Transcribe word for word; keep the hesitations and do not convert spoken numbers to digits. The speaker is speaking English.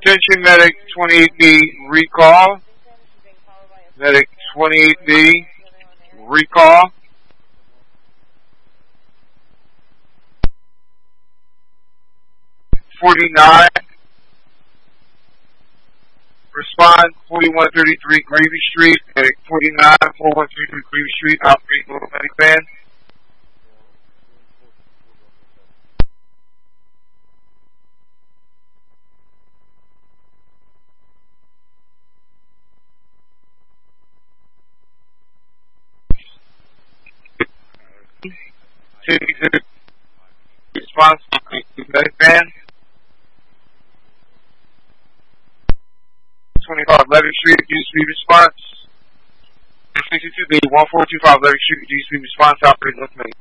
Attention, Medic twenty-eight B, recall. Medic twenty-eight B, recall. forty-nine, respond, forty-one thirty-three Gravy Street, Medic forty-nine, forty-one thirty-three Gravy Street, operate mobile medic van. Response, medic van. twenty-five Levitt Street, D S P response. sixty-two B, one four two five Levitt Street, D S P response, operating left medic.